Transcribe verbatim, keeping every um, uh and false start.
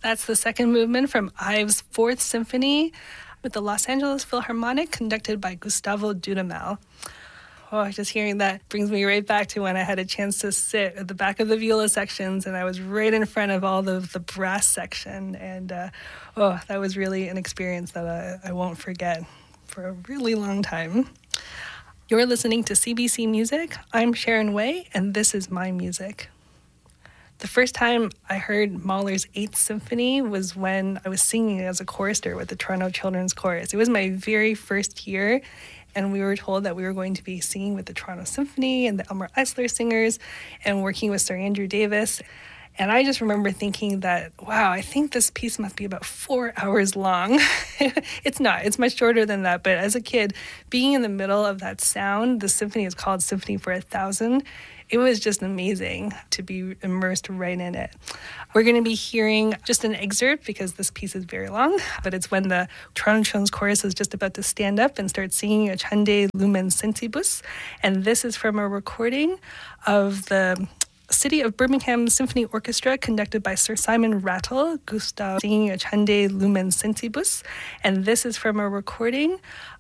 That's the second movement from Ives' Fourth Symphony with the Los Angeles Philharmonic, conducted by Gustavo Dudamel. Oh, just hearing that brings me right back to when I had a chance to sit at the back of the viola sections, and I was right in front of all the, the brass section. And, uh, oh, that was really an experience that I, I won't forget for a really long time. You're listening to C B C Music. I'm Sharon Way, and this is My Music. The first time I heard Mahler's Eighth Symphony was when I was singing as a chorister with the Toronto Children's Chorus. It was my very first year, and we were told that we were going to be singing with the Toronto Symphony and the Elmer Eisler Singers and working with Sir Andrew Davis. And I just remember thinking that, wow, I think this piece must be about four hours long. It's not. It's much shorter than that. But as a kid, being in the middle of that sound, the symphony is called Symphony for a Thousand. It was just amazing to be immersed right in it. We're going to be hearing just an excerpt because this piece is very long, but it's when the Toronto Children's Chorus is just about to stand up and start singing Accende Lumen Sentibus. And this is from a recording of the City of Birmingham Symphony Orchestra, conducted by Sir Simon Rattle, Gustav singing Accende Lumen Sentibus. And this is from a recording